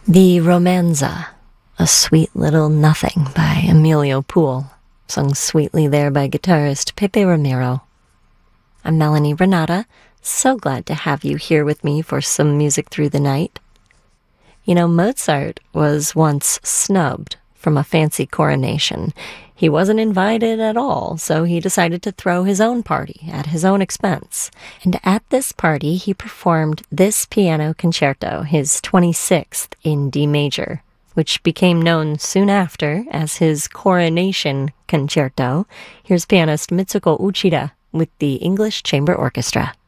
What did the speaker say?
The Romanza, a sweet little nothing by Emilio Poole, sung sweetly there by guitarist Pepe Ramiro. I'm Melanie Renata, so glad to have you here with me for some music through the night. You know, Mozart was once snubbed from a fancy coronation. He wasn't invited at all, so he decided to throw his own party at his own expense. And at this party, he performed this piano concerto, his 26th in D major, which became known soon after as his Coronation Concerto. Here's pianist Mitsuko Uchida with the English Chamber Orchestra.